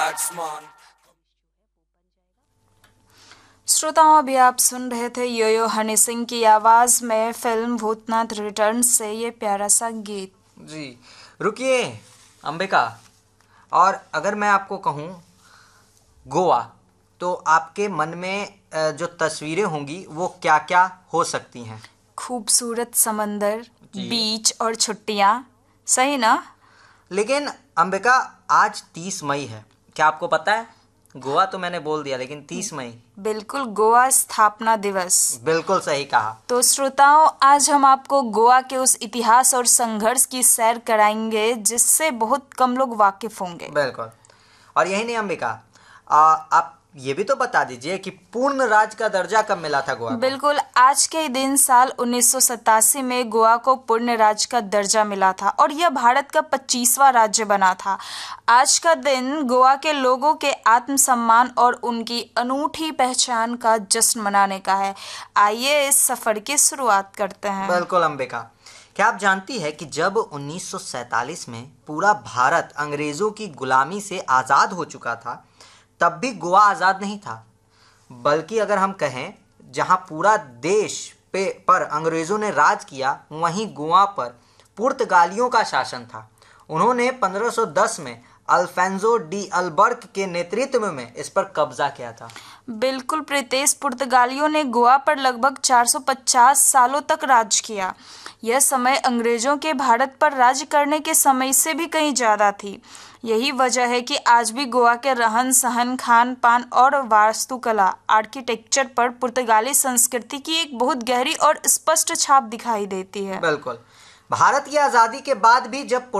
श्रोताओं, अभी आप सुन रहे थे यो हनी सिंह की आवाज में फिल्म भूतनाथ रिटर्न से ये प्यारा सा गीत। जी रुकिए अंबिका, और अगर मैं आपको कहूँ गोवा, तो आपके मन में जो तस्वीरें होंगी वो क्या क्या हो सकती हैं? खूबसूरत समंदर, जी। बीच और छुट्टियाँ, सही ना? लेकिन अंबिका, आज 30 मई है, क्या आपको पता है? गोवा तो मैंने बोल दिया, लेकिन 30 मई। बिल्कुल, गोवा स्थापना दिवस। बिल्कुल सही कहा। तो श्रोताओं, आज हम आपको गोवा के उस इतिहास और संघर्ष की सैर कराएंगे जिससे बहुत कम लोग वाकिफ होंगे। बिल्कुल। और यही नहीं अंबिका, आप ये भी तो बता दीजिए कि पूर्ण राज्य का दर्जा कब मिला था गोवा को? बिल्कुल, आज के दिन साल 1987 में गोवा को पूर्ण राज्य का दर्जा मिला था और यह भारत का 25वां राज्य बना था। आज का दिन गोवा के लोगों के आत्मसम्मान और उनकी अनूठी पहचान का जश्न मनाने का है। आइए इस सफर की शुरुआत करते हैं। बिल्कुल अंबिका, क्या आप जानती है कि जब 1947 में पूरा भारत अंग्रेजों की गुलामी से आज़ाद हो चुका था, तब भी गोवा आज़ाद नहीं था। बल्कि अगर हम कहें, जहां पूरा देश पर अंग्रेजों ने राज किया, वहीं गोवा पर पुर्तगालियों का शासन था। उन्होंने 1510 में अल्फेंसो डी अल्बर्क के नेतृत्व में इस पर कब्जा किया था। बिल्कुल प्रीतेश, पुर्तगालियों ने गोवा पर लगभग 450 सालों तक राज किया। यह समय अंग्रेजों के भारत पर राज करने के समय से भी कहीं ज्यादा थी। यही वजह है कि आज भी गोवा के रहन सहन, खान पान और वास्तुकला, आर्किटेक्चर पर पुर्तगाली संस्कृति की एक बहुत गहरी और स्पष्ट छाप दिखाई देती है। बिल्कुल। भारत की आज़ादी के बाद भी जब